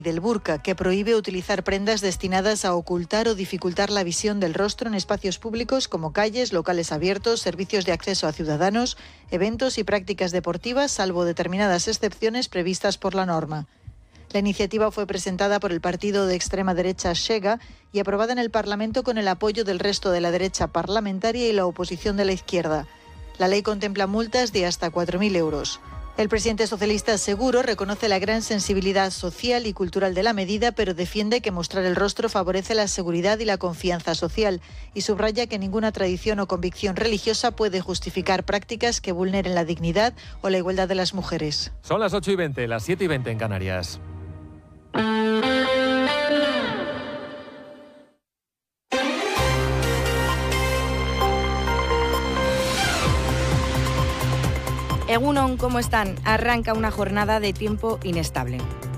del burka, que prohíbe utilizar prendas destinadas a ocultar o dificultar la visión del rostro en espacios públicos como calles, locales abiertos, servicios de acceso a ciudadanos, eventos y prácticas deportivas, salvo determinadas excepciones previstas por la norma. La iniciativa fue presentada por el partido de extrema derecha Chega y aprobada en el Parlamento con el apoyo del resto de la derecha parlamentaria y la oposición de la izquierda. La ley contempla multas de hasta 4.000 euros. El presidente socialista Seguro reconoce la gran sensibilidad social y cultural de la medida, pero defiende que mostrar el rostro favorece la seguridad y la confianza social y subraya que ninguna tradición o convicción religiosa puede justificar prácticas que vulneren la dignidad o la igualdad de las mujeres. Son las 8:20, las 7:20 en Canarias. Egunon, ¿cómo están? Arranca una jornada de tiempo inestable.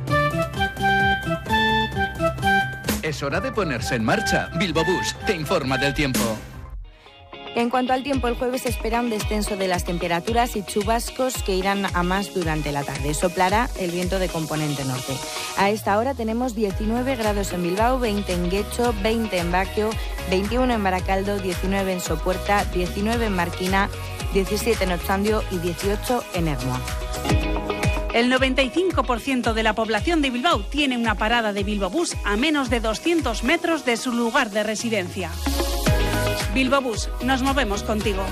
Es hora de ponerse en marcha. Bilbao Bus te informa del tiempo. En cuanto al tiempo, el jueves se espera un descenso de las temperaturas y chubascos que irán a más durante la tarde. Soplará el viento de componente norte. A esta hora tenemos 19 grados en Bilbao, 20 en Guecho, 20 en Baquio, 21 en Baracaldo, 19 en Sopuerta, 19 en Marquina, 17 en Otxandio y 18 en Ermua. El 95% de la población de Bilbao tiene una parada de Bilbao Bus a menos de 200 metros de su lugar de residencia. Bilbao Bus, nos movemos contigo.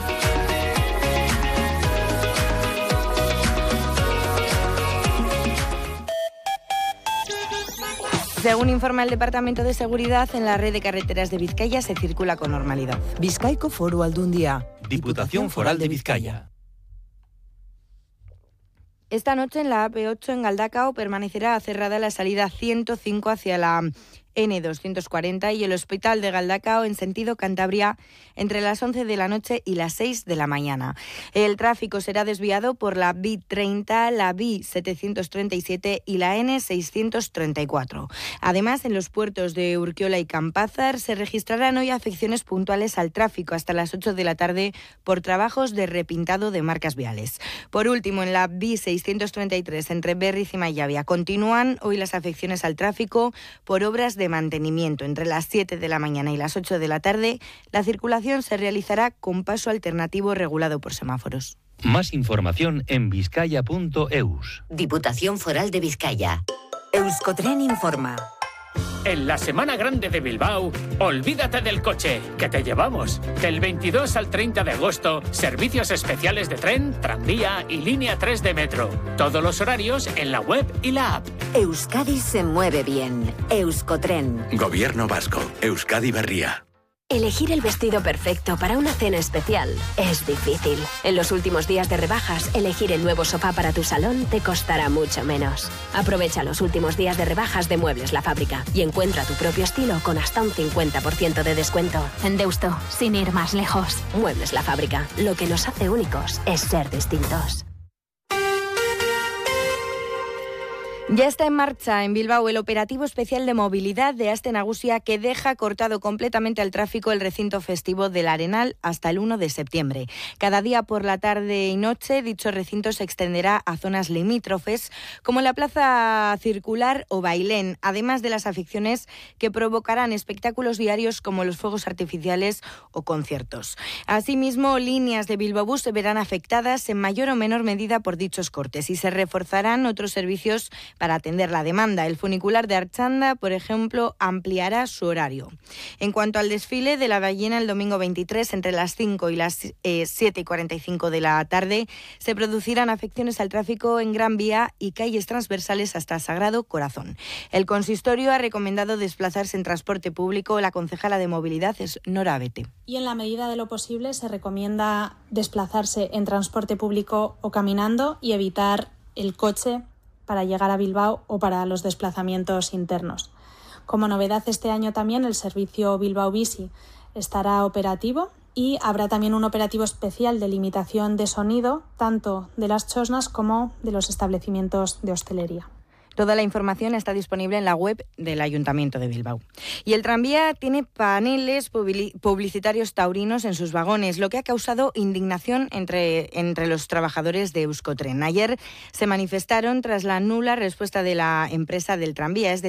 Según informa el Departamento de Seguridad, en la red de carreteras de Vizcaya se circula con normalidad. Bizkaiko Foru Aldundia. Diputación Foral de Vizcaya. Esta noche en la AP8 en Galdacao permanecerá cerrada la salida 105 hacia la N240 y el Hospital de Galdacao en sentido Cantabria entre las 11 de la noche y las 6 de la mañana. El tráfico será desviado por la B30, la B737 y la N634. Además, en los puertos de Urquiola y Campázar se registrarán hoy afecciones puntuales al tráfico hasta las 8 de la tarde por trabajos de repintado de marcas viales. Por último, en la B633 entre Berriz y Mayavia continúan hoy las afecciones al tráfico por obras de mantenimiento. Entre las 7 de la mañana y las 8 de la tarde, la circulación se realizará con paso alternativo regulado por semáforos. Más información en vizcaya.eus. Diputación Foral de Vizcaya. Euskotren informa. En la Semana Grande de Bilbao, olvídate del coche, que te llevamos. Del 22 al 30 de agosto, servicios especiales de tren, tranvía y línea 3 de metro. Todos los horarios en la web y la app. Euskadi se mueve bien. Euskotren. Gobierno Vasco. Euskadi Berria. Elegir el vestido perfecto para una cena especial es difícil. En los últimos días de rebajas, elegir el nuevo sofá para tu salón te costará mucho menos. Aprovecha los últimos días de rebajas de Muebles La Fábrica y encuentra tu propio estilo con hasta un 50% de descuento. En Deusto, sin ir más lejos. Muebles La Fábrica. Lo que nos hace únicos es ser distintos. Ya está en marcha en Bilbao el operativo especial de movilidad de Aste Nagusia que deja cortado completamente al tráfico el recinto festivo del Arenal hasta el 1 de septiembre. Cada día por la tarde y noche dicho recinto se extenderá a zonas limítrofes como la Plaza Circular o Bailén, además de las aficiones que provocarán espectáculos diarios como los fuegos artificiales o conciertos. Asimismo, líneas de Bilbao Bus se verán afectadas en mayor o menor medida por dichos cortes y se reforzarán otros servicios para atender la demanda. El funicular de Archanda, por ejemplo, ampliará su horario. En cuanto al desfile de la ballena el domingo 23, entre las 5 y las 7:45 de la tarde, se producirán afecciones al tráfico en Gran Vía y calles transversales hasta Sagrado Corazón. El consistorio ha recomendado desplazarse en transporte público. La concejala de movilidad es Nora Abete. Y en la medida de lo posible se recomienda desplazarse en transporte público o caminando y evitar el coche para llegar a Bilbao o para los desplazamientos internos. Como novedad este año también el servicio Bilbao Bici estará operativo y habrá también un operativo especial de limitación de sonido tanto de las chosnas como de los establecimientos de hostelería. Toda la información está disponible en la web del Ayuntamiento de Bilbao. Y el tranvía tiene paneles publicitarios taurinos en sus vagones, lo que ha causado indignación entre los trabajadores de Euskotren. Ayer se manifestaron tras la nula respuesta de la empresa del tranvía, es decir,